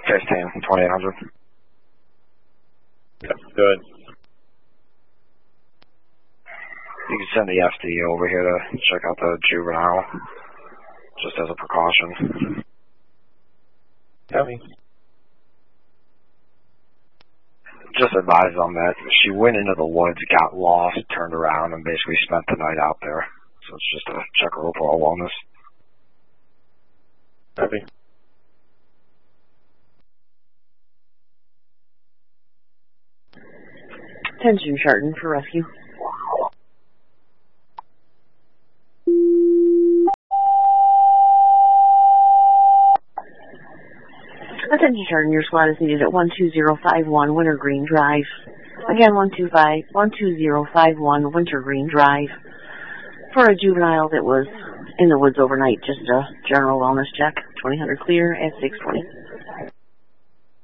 15, 2800. Yep, good. You can send the FD over here to check out the juvenile, just as a precaution. Copy. Just advise them that she went into the woods, got lost, turned around, and basically spent the night out there. So it's just to check her overall wellness. Copy. Attention, Chardon, for rescue. Attention, Chardon, your squad is needed at 12051 Wintergreen Drive. Again, 12051 Wintergreen Drive. For a juvenile that was in the woods overnight, just a general wellness check. 2000 clear at 620.